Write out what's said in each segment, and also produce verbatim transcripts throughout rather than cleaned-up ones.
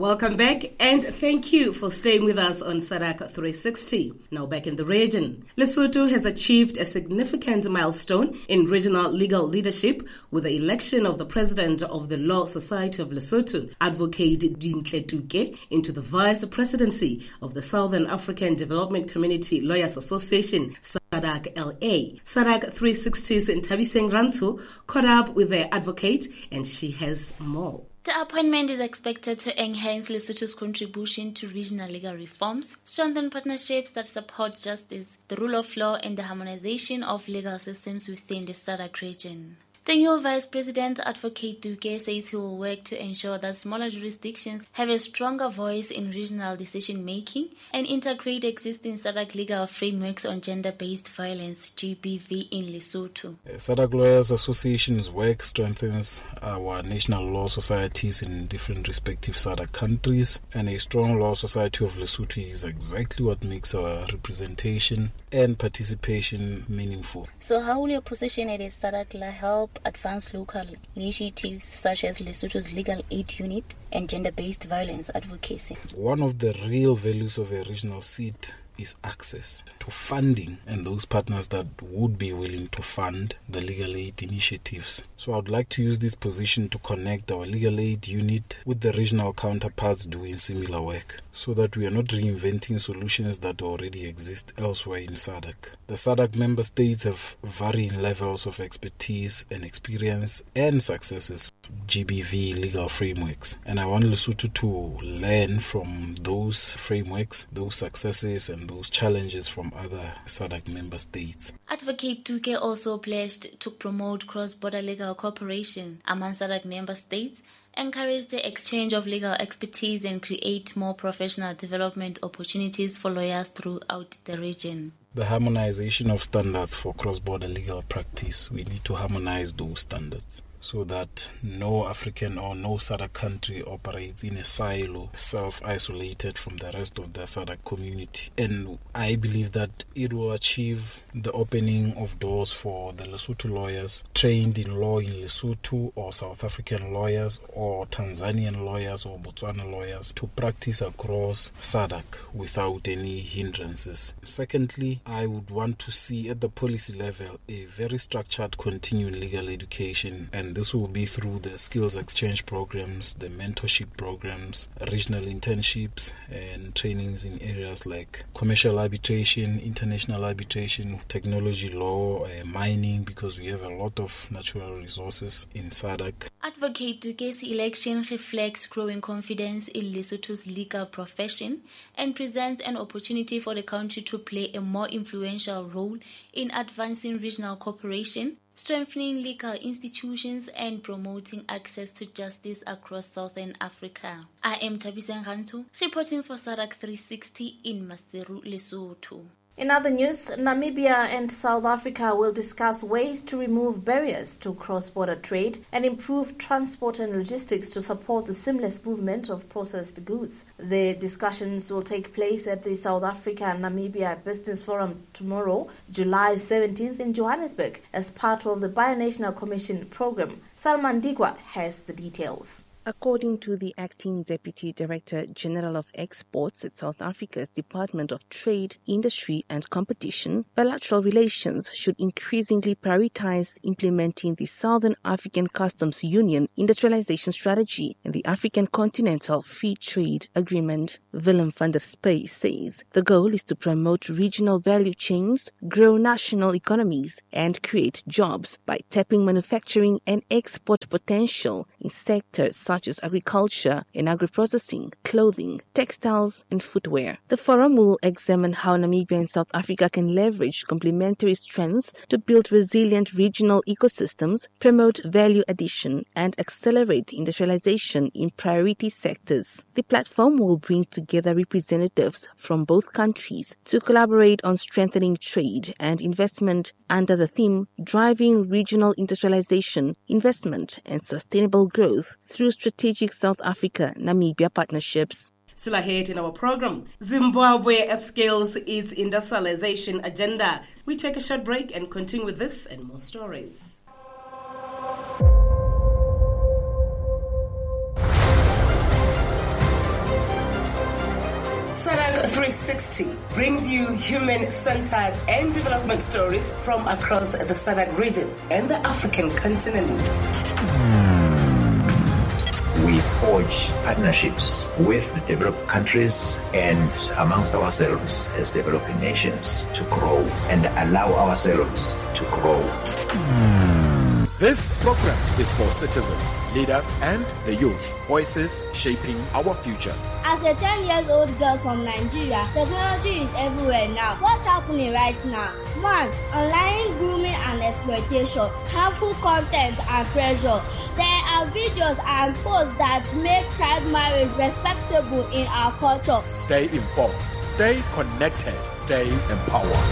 Welcome back and thank you for staying with us on SADC three sixty. Now back in the region, Lesotho has achieved a significant milestone in regional legal leadership with the election of the president of the Law Society of Lesotho, Advocate Dintle Tuke, into the vice presidency of the Southern African Development Community Lawyers Association, SADC L A. SADC three sixty's Ntabiseng Rantu caught up with the advocate and she has more. The appointment is expected to enhance Lesotho's contribution to regional legal reforms, strengthen partnerships that support justice, the rule of law, and the harmonization of legal systems within the SADC region. The new Vice President, Advocate Duke, says he will work to ensure that smaller jurisdictions have a stronger voice in regional decision-making and integrate existing SADC legal frameworks on gender-based violence, G B V, in Lesotho. SADC Lawyers Association's work strengthens our national law societies in different respective SADC countries, and a strong law society of Lesotho is exactly what makes our representation and participation meaningful. So how will your position at SADC help advance local initiatives such as Lesotho's Legal Aid Unit and gender-based violence advocacy? One of the real values of a regional seat is access to funding and those partners that would be willing to fund the legal aid initiatives. So I would like to use this position to connect our legal aid unit with the regional counterparts doing similar work, so that we are not reinventing solutions that already exist elsewhere in SADC. The SADC member states have varying levels of expertise and experience and successes, G B V legal frameworks, and I want Lesotho to learn from those frameworks, those successes and those challenges from other SADC member states. Advocate Tuke also pledged to promote cross-border legal cooperation among SADC member states, encourage the exchange of legal expertise, and create more professional development opportunities for lawyers throughout the region. The harmonization of standards for cross-border legal practice, we need to harmonize those standards so that no African or no SADC country operates in a silo, self-isolated from the rest of the SADC community. And I believe that it will achieve the opening of doors for the Lesotho lawyers trained in law in Lesotho, or South African lawyers, or Tanzanian lawyers, or Botswana lawyers to practice across SADC without any hindrances. Secondly, I would want to see at the policy level a very structured continuing legal education, and this will be through the skills exchange programs, the mentorship programs, regional internships, and trainings in areas like commercial arbitration, international arbitration, technology law, uh, mining, because we have a lot of natural resources in SADC. Advocate Duke's election reflects growing confidence in Lesotho's legal profession and presents an opportunity for the country to play a more influential role in advancing regional cooperation, strengthening legal institutions, and promoting access to justice across Southern Africa. I am Ntabiseng Rantu, reporting for SADC three sixty in Maseru, Lesotho. In other news, Namibia and South Africa will discuss ways to remove barriers to cross-border trade and improve transport and logistics to support the seamless movement of processed goods. The discussions will take place at the South Africa-Namibia Business Forum tomorrow, July seventeenth in Johannesburg, as part of the Binational Commission program. Salman Digwa has the details. According to the Acting Deputy Director General of Exports at South Africa's Department of Trade, Industry and Competition, bilateral relations should increasingly prioritize implementing the Southern African Customs Union industrialization strategy and the African Continental Free Trade Agreement. Willem van der Spey says the goal is to promote regional value chains, grow national economies, and create jobs by tapping manufacturing and export potential in sectors such as agriculture and agri-processing, clothing, textiles, and footwear. The forum will examine how Namibia and South Africa can leverage complementary strengths to build resilient regional ecosystems, promote value addition, and accelerate industrialization in priority sectors. The platform will bring together representatives from both countries to collaborate on strengthening trade and investment under the theme Driving Regional Industrialization, Investment, and Sustainable Growth through strategic South Africa-Namibia partnerships. Still ahead in our program, Zimbabwe upscales its industrialization agenda. We take a short break and continue with this and more stories. three sixty brings you human-centered and development stories from across the S A D C region and the African continent. We forge partnerships with the developed countries and amongst ourselves as developing nations to grow and allow ourselves to grow. This program is for citizens, leaders, and the youth, voices shaping our future. As a ten years old girl from Nigeria, technology is everywhere now. What's happening right now? One, online grooming and exploitation, harmful content and pressure. There are videos and posts that make child marriage respectable in our culture. Stay informed, stay connected, stay empowered.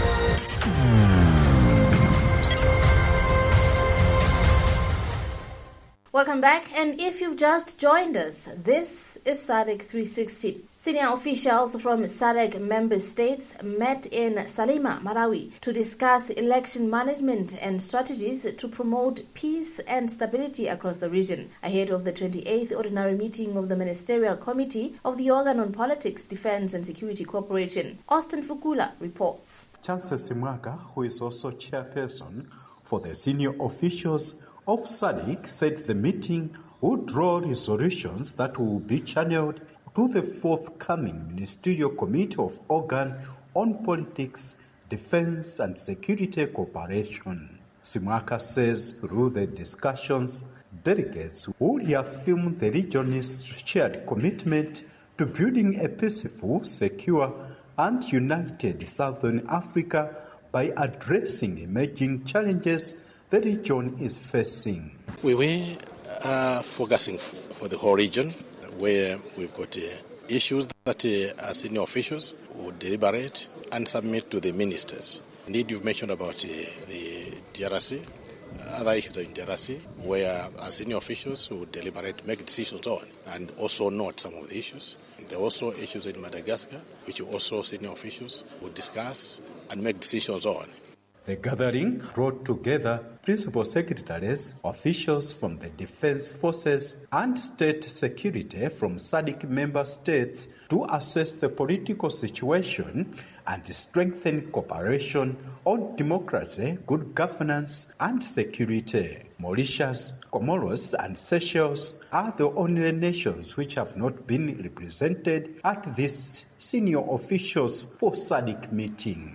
Welcome back, and if you've just joined us, this is S A D C three sixty. Senior officials from S A D C member states met in Salima, Malawi, to discuss election management and strategies to promote peace and stability across the region, ahead of the twenty-eighth ordinary meeting of the Ministerial Committee of the Organ on Politics, Defense and Security Cooperation. Austin Fukula reports. Chancellor Simwaka, who is also chairperson for the senior officials of S A D C, said the meeting would draw resolutions that will be channeled to the forthcoming Ministerial Committee of Organ on Politics, Defense and Security Cooperation. Simwaka says through the discussions, delegates will reaffirm the region's shared commitment to building a peaceful, secure and united Southern Africa by addressing emerging challenges the region is facing. We were uh, focusing f- for the whole region, where we've got uh, issues that uh, our senior officials would deliberate and submit to the ministers. Indeed, you've mentioned about uh, the D R C, other issues in D R C, where our senior officials would deliberate, make decisions on, and also note some of the issues. There are also issues in Madagascar, which also senior officials would discuss and make decisions on. The gathering brought together principal secretaries, officials from the defense forces and state security from S A D C member states to assess the political situation and strengthen cooperation on democracy, good governance and security. Mauritius, Comoros and Seychelles are the only nations which have not been represented at this senior officials for S A D C meeting.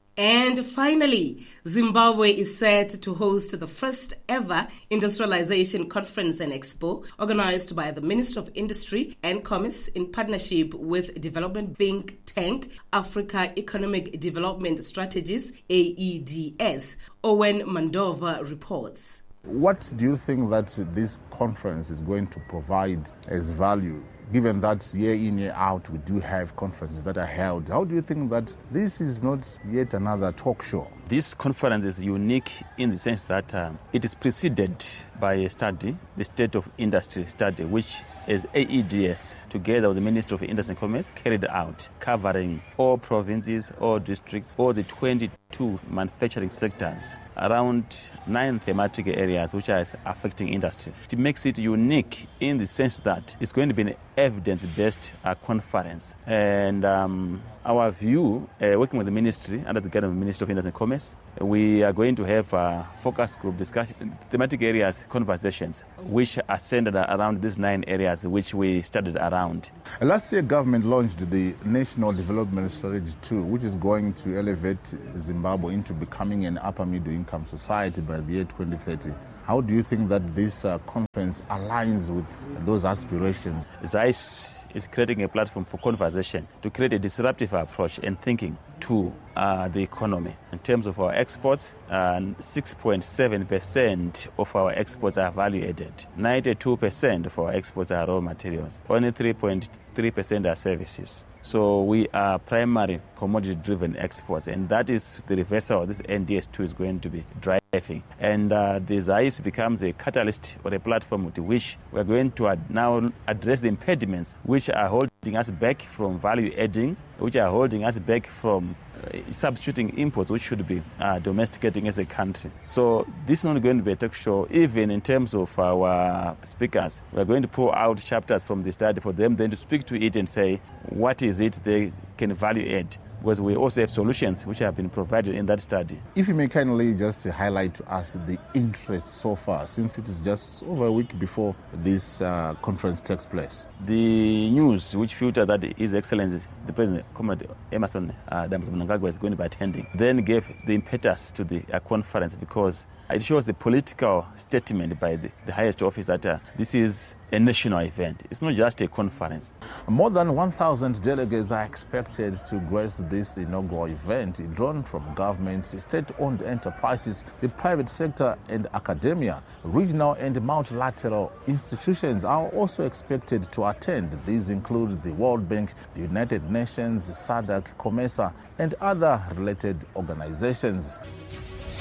And finally, Zimbabwe is set to host the first ever Industrialization Conference and Expo organized by the Ministry of Industry and Commerce in partnership with development think tank Africa Economic Development Strategies, A E D S. Owen Mandova reports. What do you think that this conference is going to provide as value? Given that year in, year out, we do have conferences that are held, how do you think that this is not yet another talk show? This conference is unique in the sense that uh, it is preceded by a study, the State of Industry study, which is A E D S, together with the Ministry of Industry and Commerce, carried out, covering all provinces, all districts, all the twenty-two manufacturing sectors, around nine thematic areas which are affecting industry. It makes it unique in the sense that it's going to be an evidence-based uh, conference. And um, our view, uh, working with the ministry, under the guidance of the Ministry of Industry and Commerce, we are going to have a focus group discussion, thematic areas conversations, which are centered around these nine areas which we studied around. Last year, government launched the National Development Strategy two, which is going to elevate Zimbabwe into becoming an upper middle income society by the year twenty thirty. How do you think that this uh, conference aligns with those aspirations? ZAIS is creating a platform for conversation to create a disruptive approach and thinking to uh, the economy. In terms of our exports, uh, six point seven percent of our exports are value added. ninety-two percent of our exports are raw materials. Only three point three percent are services. So we are primary commodity-driven exports, and that is the reversal this N D S two is going to be driving. And uh, the ZAIS becomes a catalyst or a platform with which we are going to ad- now address the impediments which are holding us back from value adding, which are holding us back from substituting imports which should be uh, domesticating as a country. So this is not going to be a talk show. Even in terms of our speakers, we are going to pull out chapters from the study for them then to speak to it and say what is it they can value add, because we also have solutions which have been provided in that study. If you may kindly just highlight to us the interest so far, since it is just over a week before this uh, conference takes place. The news which filtered that His Excellency, the President, Comrade Emmerson uh, Mnangagwa is going to be attending, then gave the impetus to the uh, conference, because it shows the political statement by the, the highest office that uh, this is a national event. It's not just a conference. More than one thousand delegates are expected to grace this inaugural event, drawn from governments, state-owned enterprises, the private sector and academia. Regional and multilateral institutions are also expected to attend. These include the World Bank, the United Nations, SADC, COMESA, and other related organizations.